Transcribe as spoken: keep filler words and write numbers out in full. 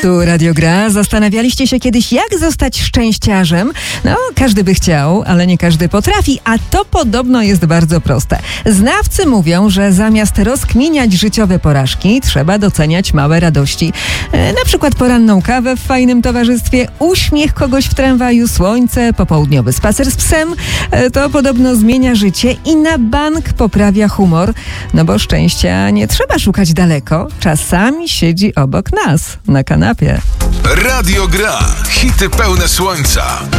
Tu Radio Gra. Zastanawialiście się kiedyś, jak zostać szczęściarzem? No, każdy by chciał, ale nie każdy potrafi, a to podobno jest bardzo proste. Znawcy mówią, że zamiast rozkminiać życiowe porażki, trzeba doceniać małe radości. E, na przykład poranną kawę w fajnym towarzystwie, uśmiech kogoś w tramwaju, słońce, popołudniowy spacer z psem. E, to podobno zmienia życie i na bank poprawia humor. No bo szczęścia nie trzeba szukać daleko. Czasami siedzi obok nas, na kanapie. Radio Gra. Hity pełne słońca.